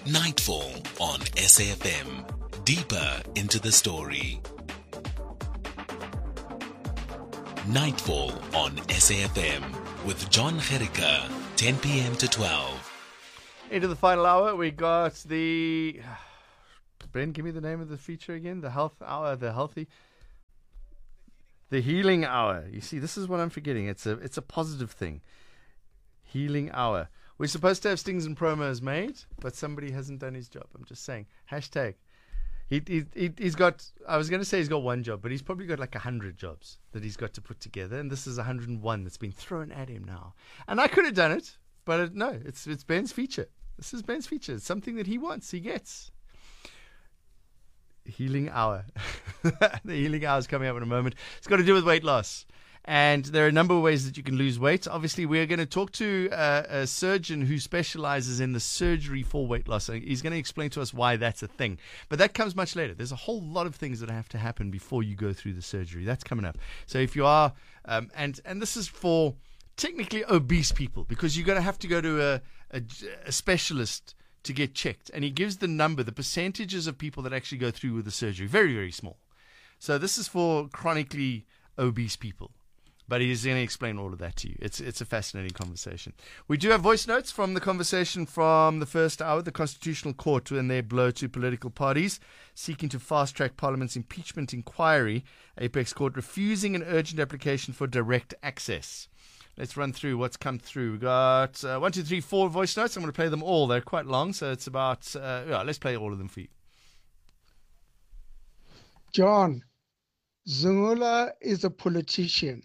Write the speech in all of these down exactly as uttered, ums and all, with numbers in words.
Nightfall on S A F M. Deeper into the story. Nightfall on S A F M with John Gericke, ten p.m. to twelve. Into the final hour, we got the... Ben, give me the name of the feature again. The health hour, the healthy... The healing hour. You see, this is what I'm forgetting. It's a it's a positive thing. Healing hour. We're supposed to have stings and promos made, but somebody hasn't done his job. I'm just saying. Hashtag. He, he, he, he's got, I was going to say he's got one job, but he's probably got like one hundred jobs that he's got to put together. And this is one hundred and one that's been thrown at him now. And I could have done it, but it, no, it's it's Ben's feature. This is Ben's feature. It's something that he wants, he gets. Healing hour. The healing hour is coming up in a moment. It's got to do with weight loss. And there are a number of ways that you can lose weight. Obviously, we're going to talk to uh, a surgeon who specializes in the surgery for weight loss. He's going to explain to us why that's a thing. But that comes much later. There's a whole lot of things that have to happen before you go through the surgery. That's coming up. So if you are, um, and, and this is for technically obese people, because you're going to have to go to a, a, a specialist to get checked. And he gives the number, the percentages of people that actually go through with the surgery. Very, very small. So this is for chronically obese people. But he's going to explain all of that to you. It's it's a fascinating conversation. We do have voice notes from the conversation from the first hour, the Constitutional Court, and their blow to political parties seeking to fast-track Parliament's impeachment inquiry. Apex Court refusing an urgent application for direct access. Let's run through what's come through. We've got uh, one, two, three, four voice notes. I'm going to play them all. They're quite long, so it's about... Uh, yeah, let's play all of them for you. John, Zungula is a politician.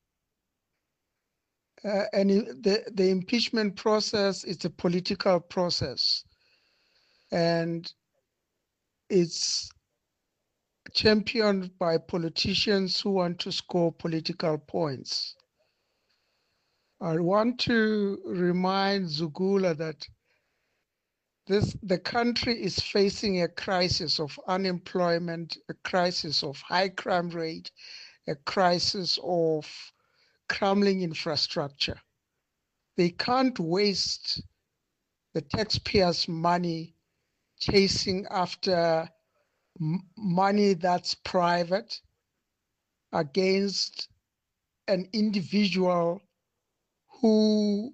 Uh, and the, the impeachment process is a political process. And it's championed by politicians who want to score political points. I want to remind Zugula that this the country is facing a crisis of unemployment, a crisis of high crime rate, a crisis of crumbling infrastructure. They can't waste the taxpayers' money chasing after m- money that's private against an individual who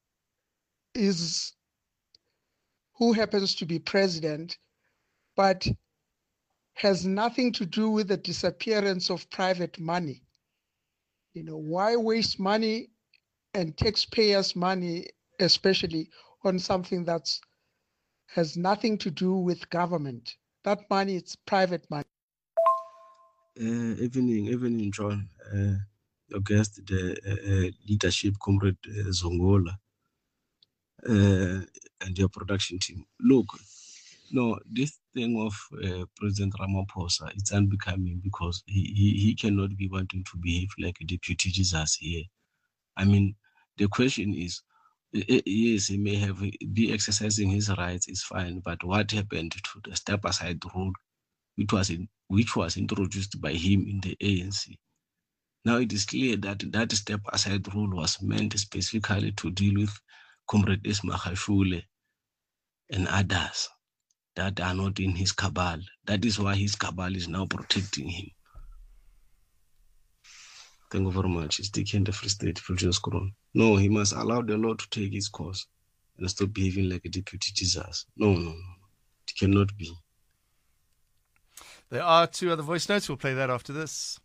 is who happens to be president, but has nothing to do with the disappearance of private money. You know, why waste money and taxpayers' money, especially on something that's has nothing to do with government? That money, it's private money. Uh, evening, evening, John. Uh, your guest, the uh, leadership comrade uh, Zongola, uh, and your production team. Look, no, this thing of uh, President Ramaphosa, it's unbecoming because he, he, he cannot be wanting to behave like a deputy Jesus here. I mean, the question is, yes, he may have be exercising his rights, it's fine, but what happened to the step-aside rule, which was in, which was introduced by him in the A N C? Now it is clear that that step-aside rule was meant specifically to deal with Comrade Ismagashule and others that are not in his cabal. That is why his cabal is now protecting him. Thank you very much. It's taking the Free State, Fulgence Koron. No, he must allow the law to take its course and stop behaving like a deputy Jesus. No, no, no. It cannot be. There are two other voice notes. We'll play that after this.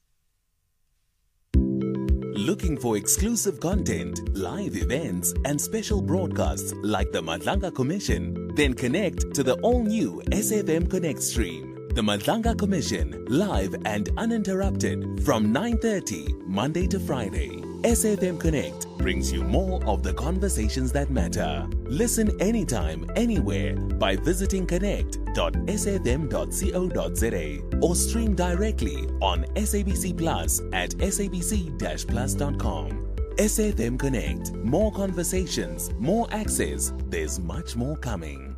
Looking for exclusive content, live events, and special broadcasts like the Madlanga Commission? Then connect to the all-new S A F M Connect stream. The Madlanga Commission, live and uninterrupted from nine thirty, Monday to Friday. S A F M Connect brings you more of the conversations that matter. Listen anytime, anywhere by visiting connect dot s a f m dot co dot z a or stream directly on S A B C Plus at s a b c dash plus dot com. S A F M Connect. More conversations, more access. There's much more coming.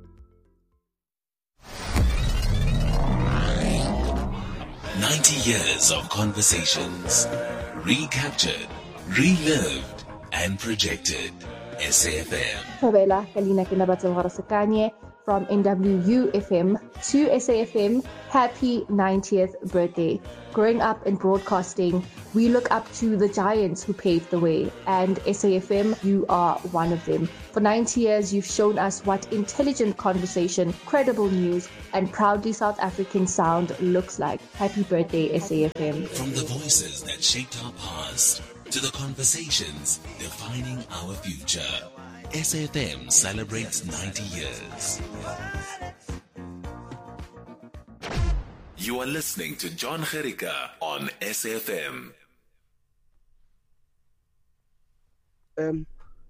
ninety years of conversations, recaptured, relived, and projected. S A F M. Favela Kalina Kinabatsa Sekanye from N W U F M to S A F M, happy ninetieth birthday. Growing up in broadcasting, we look up to the giants who paved the way, and S A F M, you are one of them. For ninety years, you've shown us what intelligent conversation, credible news, and proudly South African sound looks like. Happy birthday, S A F M. From the voices that shaped our past to the conversations defining our future, S A F M celebrates ninety years. You are listening to John Gericka on S A F M. Um,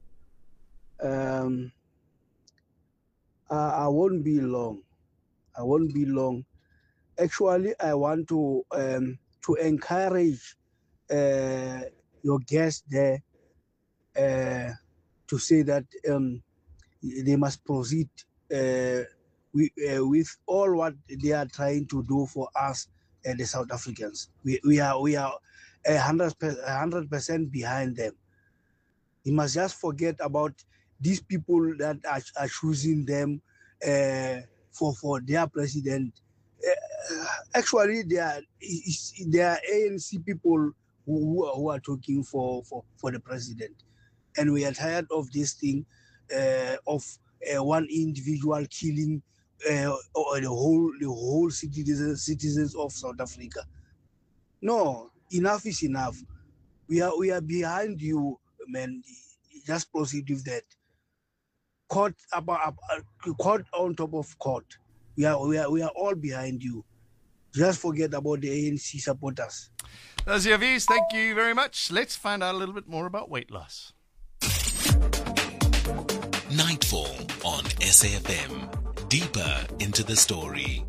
um, I, I won't be long. I won't be long. Actually, I want to um, to encourage uh, your guests there uh, to say that um, they must proceed uh, with, uh, with all what they are trying to do for us, uh, the South Africans. We we are we are a hundred a hundred percent behind them. You must just forget about these people that are, are choosing them uh, for for their president. Uh, actually, they are they are A N C people who, who are talking for, for, for the president, and we are tired of this thing uh, of uh, one individual killing uh, or the whole the whole citizens citizens of South Africa. No, enough is enough. We are we are behind you, man. Just proceed with that. Court about court on top of court. We are we are we are all behind you. Just forget about the A N C supporters. Those are your views. Thank you very much. Let's find out a little bit more about weight loss. Nightfall on S A F M. Deeper into the story.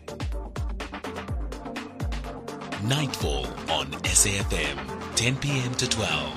Nightfall on S A F M. ten p.m. to twelve.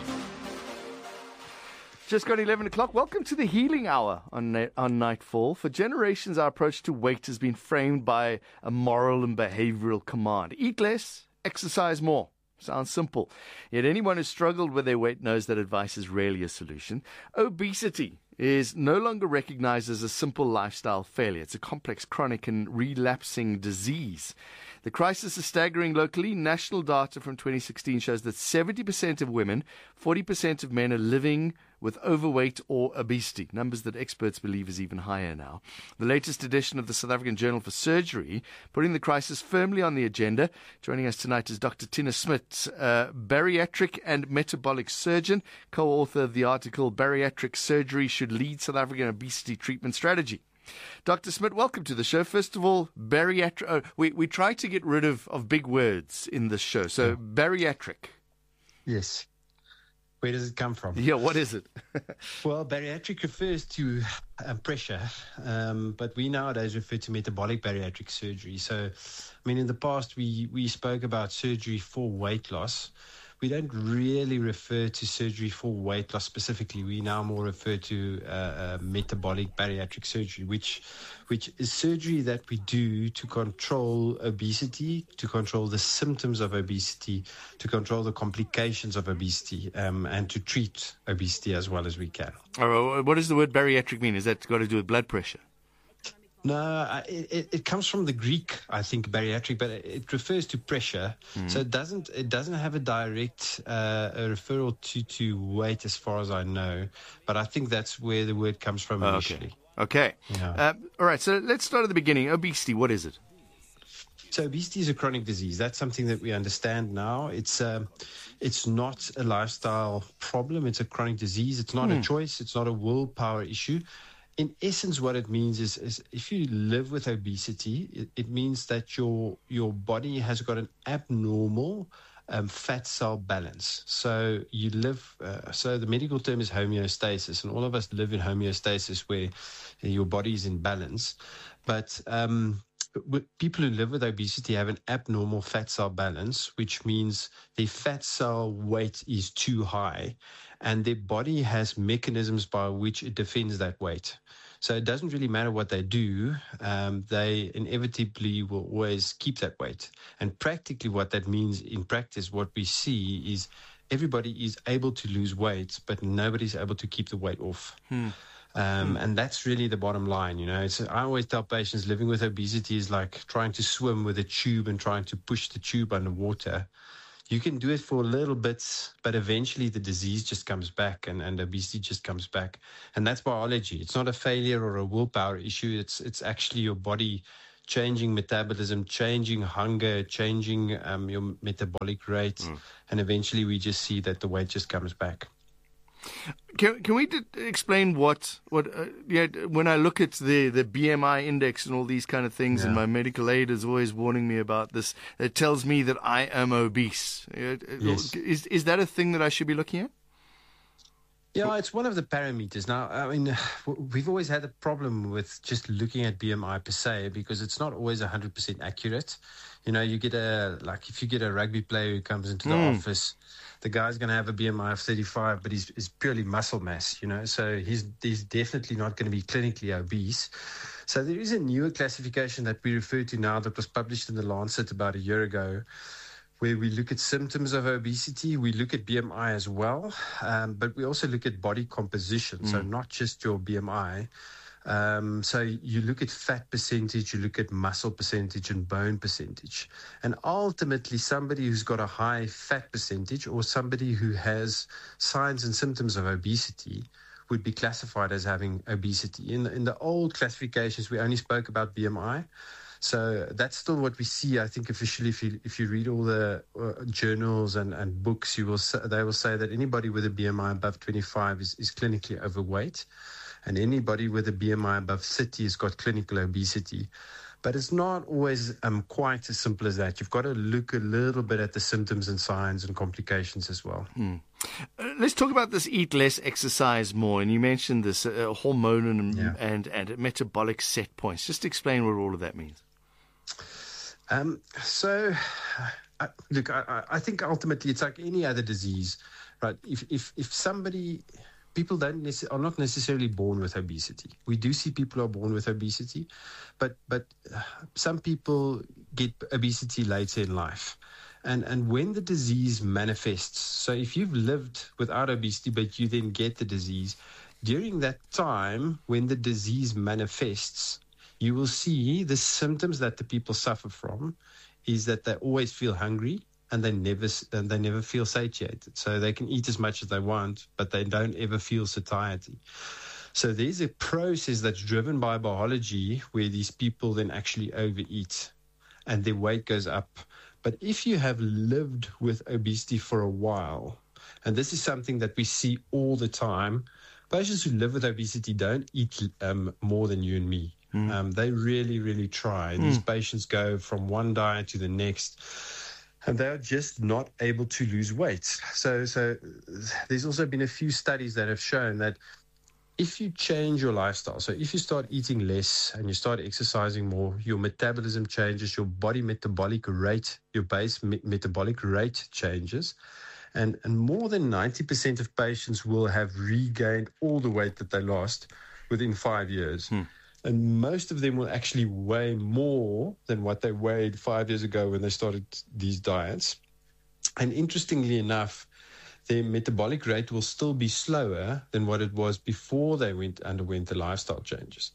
Just got eleven o'clock. Welcome to the Healing Hour on on Nightfall. For generations, our approach to weight has been framed by a moral and behavioral command. Eat less, exercise more. Sounds simple. Yet anyone who struggled with their weight knows that advice is rarely a solution. Obesity is no longer recognized as a simple lifestyle failure. It's a complex, chronic, and relapsing disease. The crisis is staggering locally. National data from twenty sixteen shows that seventy percent of women, forty percent of men are living with overweight or obesity, numbers that experts believe is even higher now. The latest edition of the South African Journal for Surgery, putting the crisis firmly on the agenda. Joining us tonight is Doctor Tina Smit, uh, bariatric and metabolic surgeon, co-author of the article Bariatric Surgery Should Lead South African Obesity Treatment Strategy. Doctor Smit, welcome to the show. First of all, bariatric. Oh, we, we try to get rid of, of big words in this show. So, yeah. Bariatric. Yes. Where does it come from? Yeah, what is it? Well, bariatric refers to um, pressure, um, but we nowadays refer to metabolic bariatric surgery. So, I mean, in the past, we, we spoke about surgery for weight loss. We don't really refer to surgery for weight loss specifically. We now more refer to uh, uh, metabolic bariatric surgery, which which is surgery that we do to control obesity, to control the symptoms of obesity, to control the complications of obesity, um, and to treat obesity as well as we can. Oh, what does the word bariatric mean? Is that got to do with blood pressure? No, it, it comes from the Greek, I think, bariatric, but it refers to pressure. Mm. So it doesn't it doesn't have a direct uh, a referral to, to weight, as far as I know. But I think that's where the word comes from initially. Okay. okay. Yeah. Uh, all right. So let's start at the beginning. Obesity. What is it? So obesity is a chronic disease. That's something that we understand now. It's um, it's not a lifestyle problem. It's a chronic disease. It's not mm. a choice. It's not a willpower issue. In essence, what it means is, is if you live with obesity, it, it means that your your body has got an abnormal um, fat cell balance. So you live, uh, so the medical term is homeostasis, and all of us live in homeostasis where your body is in balance. But um, people who live with obesity have an abnormal fat cell balance, which means their fat cell weight is too high, and their body has mechanisms by which it defends that weight. So it doesn't really matter what they do. Um, they inevitably will always keep that weight. And practically what that means in practice, what we see is everybody is able to lose weight, but nobody's able to keep the weight off. Hmm. Um, and that's really the bottom line, you know. It's, I always tell patients living with obesity is like trying to swim with a tube and trying to push the tube underwater. You can do it for little bits, but eventually the disease just comes back and, and obesity just comes back. And that's biology. It's not a failure or a willpower issue. It's, it's actually your body changing metabolism, changing hunger, changing um, your metabolic rate. Mm. And eventually we just see that the weight just comes back. Can can we d- explain what what uh, yeah when I look at the, the B M I index and all these kind of things, yeah. and my medical aid is always warning me about this, it tells me that I am obese. Yes. Is is that a thing that I should be looking at? Yeah, it's one of the parameters. Now, I mean, we've always had a problem with just looking at B M I per se because it's not always one hundred percent accurate. You know, you get a, like if you get a rugby player who comes into the mm. office, the guy's going to have a B M I of thirty-five, but he's, he's purely muscle mass, you know, so he's, he's definitely not going to be clinically obese. So there is a newer classification that we refer to now that was published in the Lancet about a year ago, where we look at symptoms of obesity. We look at B M I as well, um, but we also look at body composition, mm. so not just your B M I. Um, so you look at fat percentage, you look at muscle percentage and bone percentage. And ultimately, somebody who's got a high fat percentage or somebody who has signs and symptoms of obesity would be classified as having obesity. In the, in the old classifications, we only spoke about B M I. So that's still what we see. I think officially, if you if you read all the uh, journals and, and books, you will say, they will say that anybody with a B M I above twenty-five is, is clinically overweight. And anybody with a B M I above thirty has got clinical obesity. But it's not always um, quite as simple as that. You've got to look a little bit at the symptoms and signs and complications as well. Hmm. Uh, let's talk about this eat less, exercise more. And you mentioned this uh, hormone and, yeah. and, and metabolic set points. Just explain what all of that means. Um, so, uh, look, I, I think ultimately it's like any other disease, right? If if if somebody... People don't nece- are not necessarily born with obesity. We do see people who are born with obesity, but but uh, some people get obesity later in life. And and when the disease manifests, so if you've lived without obesity but you then get the disease, during that time when the disease manifests, you will see the symptoms that the people suffer from is that they always feel hungry. And they never and they never feel satiated. So they can eat as much as they want, but they don't ever feel satiety. So there's a process that's driven by biology where these people then actually overeat and their weight goes up. But if you have lived with obesity for a while, and this is something that we see all the time, patients who live with obesity don't eat um, more than you and me. Mm. Um, they really, really try. Mm. These patients go from one diet to the next. And they're just not able to lose weight. So, so there's also been a few studies that have shown that if you change your lifestyle, so if you start eating less and you start exercising more, your metabolism changes, your body metabolic rate, your base me- metabolic rate changes. And, and more than ninety percent of patients will have regained all the weight that they lost within five years. Hmm. And most of them will actually weigh more than what they weighed five years ago when they started these diets. And interestingly enough, their metabolic rate will still be slower than what it was before they went underwent the lifestyle changes.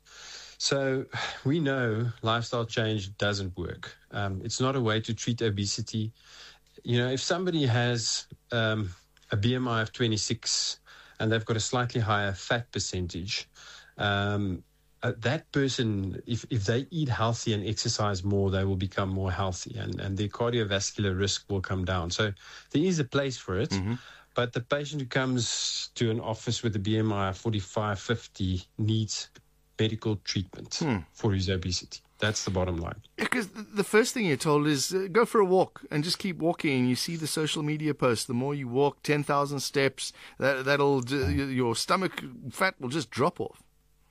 So we know lifestyle change doesn't work. Um, it's not a way to treat obesity. You know, if somebody has um, a B M I of twenty-six and they've got a slightly higher fat percentage, um, Uh, that person, if, if they eat healthy and exercise more, they will become more healthy and, and their cardiovascular risk will come down. So there is a place for it. Mm-hmm. But the patient who comes to an office with a B M I of forty-five, fifty needs medical treatment hmm. for his obesity. That's the bottom line. Because the first thing you're told is uh, go for a walk and just keep walking. And you see the social media posts. The more you walk, ten thousand steps, that, that'll uh, your stomach fat will just drop off.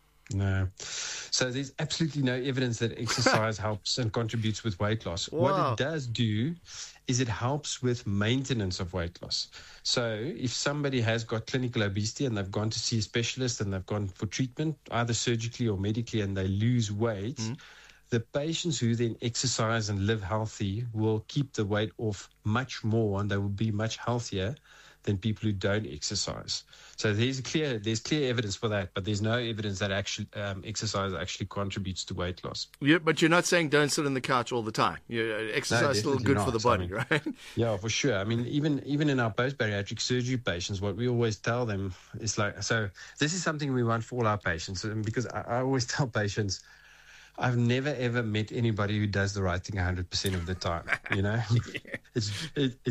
No. So there's absolutely no evidence that exercise helps and contributes with weight loss. Wow. What it does do is it helps with maintenance of weight loss. So if somebody has got clinical obesity and they've gone to see a specialist and they've gone for treatment, either surgically or medically, and they lose weight, mm. the patients who then exercise and live healthy will keep the weight off much more and they will be much healthier than people who don't exercise. So there's clear there's clear evidence for that, but there's no evidence that actually um, exercise actually contributes to weight loss. Yeah, but you're not saying don't sit on the couch all the time. You, exercise No, is still definitely good for not. the body, I mean, right? Yeah, for sure. I mean, even even in our post-bariatric surgery patients, what we always tell them is like, so this is something we want for all our patients, and because I, I always tell patients, I've never ever met anybody who does the right thing one hundred percent of the time. You know, it's it,